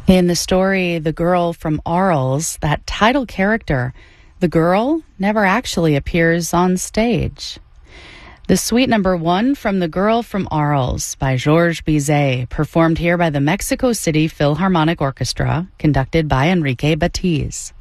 In the story The Girl from Arles, that title character, the girl, never actually appears on stage. The suite number 1 from The Girl from Arles by Georges Bizet, performed here by the Mexico City Philharmonic Orchestra, conducted by Enrique Batiz.